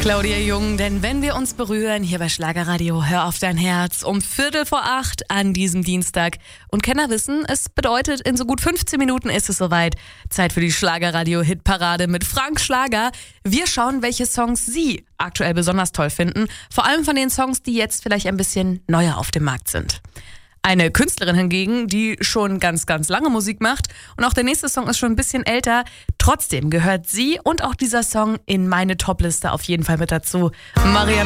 Claudia Jung, denn wenn wir uns berühren, hier bei Schlagerradio, hör auf dein Herz, um 7:45 an diesem Dienstag. Und Kenner wissen, es bedeutet, in so gut 15 Minuten ist es soweit. Zeit für die Schlagerradio-Hitparade mit Frank Schlager. Wir schauen, welche Songs Sie aktuell besonders toll finden. Vor allem von den Songs, die jetzt vielleicht ein bisschen neuer auf dem Markt sind. Eine Künstlerin hingegen, die schon ganz, ganz lange Musik macht und auch der nächste Song ist schon ein bisschen älter. Trotzdem gehört sie und auch dieser Song in meine Topliste auf jeden Fall mit dazu. Marianne